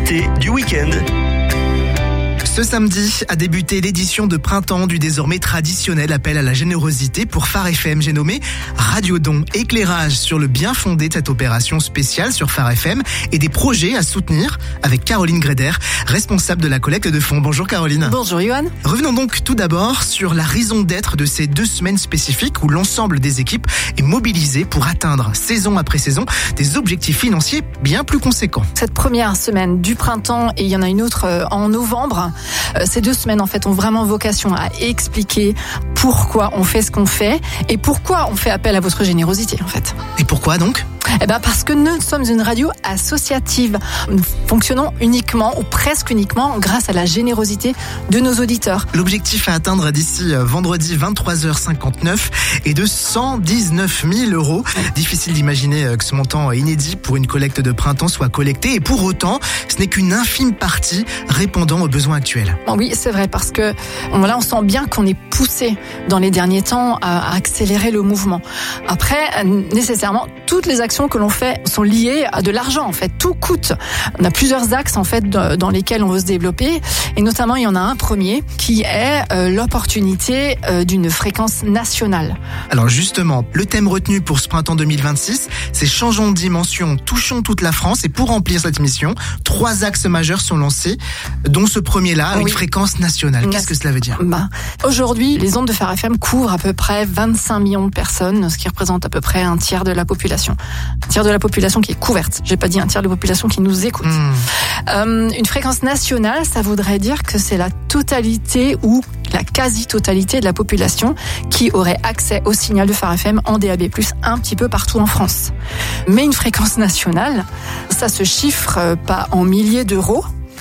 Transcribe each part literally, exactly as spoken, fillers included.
générosité du week-end. Ce samedi a débuté l'édition de printemps du désormais traditionnel appel à la générosité pour Phare F M. J'ai nommé Radio Don, éclairage sur le bien fondé de cette opération spéciale sur Phare F M et des projets à soutenir avec Caroline Gréder, responsable de la collecte de fonds. Bonjour Caroline. Bonjour Johan. Revenons donc tout d'abord sur la raison d'être de ces deux semaines spécifiques où l'ensemble des équipes est mobilisé pour atteindre, saison après saison, des objectifs financiers bien plus conséquents. Cette première semaine du printemps, et il y en a une autre en novembre, ces deux semaines en fait ont vraiment vocation à expliquer pourquoi on fait ce qu'on fait et pourquoi on fait appel à votre générosité en fait. Et pourquoi donc ? Eh ben parce que nous sommes une radio associative. Nous fonctionnons uniquement ou presque uniquement grâce à la générosité de nos auditeurs. L'objectif à atteindre d'ici vendredi vingt-trois heures cinquante-neuf est de cent dix-neuf mille euros. Difficile d'imaginer que ce montant inédit pour une collecte de printemps soit collecté et pour autant, ce n'est qu'une infime partie répondant aux besoins actuels. Oui, c'est vrai parce que là, on sent bien qu'on est poussé dans les derniers temps à accélérer le mouvement. Après, nécessairement, toutes les actions que l'on fait sont liées à de l'argent en fait. Tout coûte. On a plusieurs axes en fait dans lesquels on veut se développer et notamment il y en a un premier qui est euh, l'opportunité euh, d'une fréquence nationale. Alors justement, le thème retenu pour ce printemps deux mille vingt-six, c'est changeons de dimension, touchons toute la France et pour remplir cette mission, trois axes majeurs sont lancés, dont ce premier-là, oui. Une fréquence nationale. Qu'est-ce que cela veut dire ? Bah, aujourd'hui, les ondes de Phare F M couvrent à peu près vingt-cinq millions de personnes, ce qui représente à peu près un tiers de la population. Un tiers de la population qui est couverte. J'ai pas dit un tiers de la population qui nous écoute. Mmh. Euh, une fréquence nationale, ça voudrait dire que c'est la totalité ou la quasi-totalité de la population qui aurait accès au signal de Phare F M en D A B plus, un petit peu partout en France. Mais une fréquence nationale, ça se chiffre pas en milliers d'euros,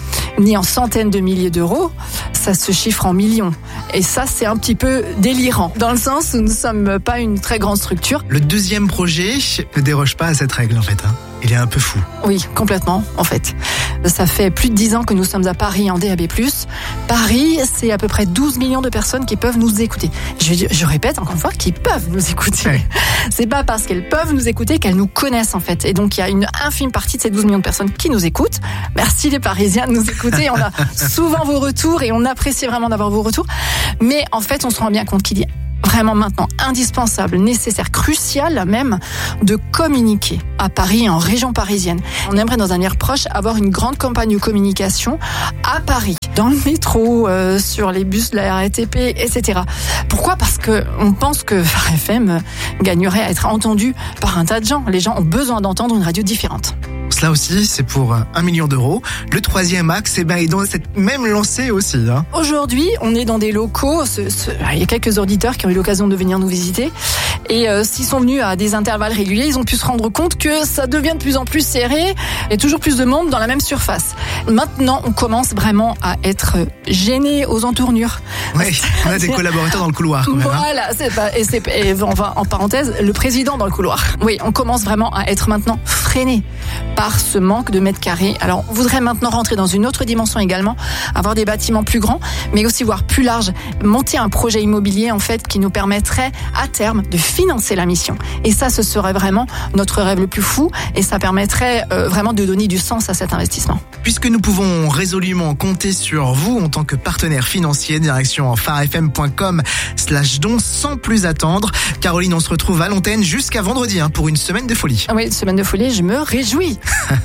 ni en centaines de milliers d'euros, ça se chiffre en millions. Et ça, c'est un petit peu délirant, dans le sens où nous ne sommes pas une très grande structure. Le deuxième projet ne déroge pas à cette règle, en fait. Hein. Il est un peu fou. Oui, complètement, en fait. Ça fait plus de dix ans que nous sommes à Paris en D A B plus. Paris, c'est à peu près douze millions de personnes qui peuvent nous écouter. Je, je répète encore une fois, qui peuvent nous écouter. Ouais. C'est pas parce qu'elles peuvent nous écouter qu'elles nous connaissent, en fait. Et donc, il y a une infime partie de ces douze millions de personnes qui nous écoutent. Merci les Parisiens de nous écouter. On a souvent vos retours et on apprécie vraiment d'avoir vos retours. Mais en fait, on se rend bien compte qu'il y a vraiment maintenant indispensable, nécessaire, crucial même, de communiquer à Paris et en région parisienne. On aimerait dans un avenir proche avoir une grande campagne de communication à Paris, dans le métro, euh, sur les bus de la R A T P, et cetera. Pourquoi ? Parce que on pense que Phare F M gagnerait à être entendu par un tas de gens. Les gens ont besoin d'entendre une radio différente. Cela aussi, c'est pour un million d'euros. Le troisième axe, eh ben, est dans cette même lancée aussi. Hein. Aujourd'hui, on est dans des locaux. Ce, ce, il y a quelques auditeurs qui ont eu l'occasion de venir nous visiter. Et euh, s'ils sont venus à des intervalles réguliers, ils ont pu se rendre compte que ça devient de plus en plus serré et toujours plus de monde dans la même surface. Maintenant, on commence vraiment à être gêné aux entournures. Oui, on a des collaborateurs dans le couloir. Quand même, voilà, hein. c'est pas, et c'est, et on va en parenthèse, le président dans le couloir. Oui, on commence vraiment à être maintenant freiné par ce manque de mètres carrés. Alors, on voudrait maintenant rentrer dans une autre dimension également, avoir des bâtiments plus grands, mais aussi voir plus large, monter un projet immobilier en fait qui nous permettrait à terme de financer la mission. Et ça, ce serait vraiment notre rêve le plus fou et ça permettrait euh, vraiment de donner du sens à cet investissement. Puisque nous pouvons résolument compter sur vous en tant que partenaire financier, direction pharefm.com slash don sans plus attendre. Caroline, on se retrouve à l'antenne jusqu'à vendredi hein, pour une semaine de folie. Oui, une semaine de folie, je me réjouis.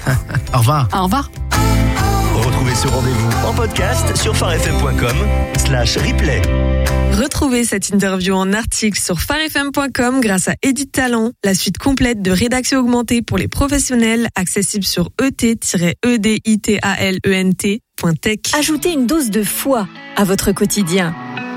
Au revoir. Au revoir. Retrouvez ce rendez-vous en podcast sur pharefm.com slash replay. Retrouvez cette interview en article sur pharefm point com grâce à Edit Talent, la suite complète de rédaction augmentée pour les professionnels, accessible sur e t tiret e d i t a l e n t point tech. Ajoutez une dose de foi à votre quotidien.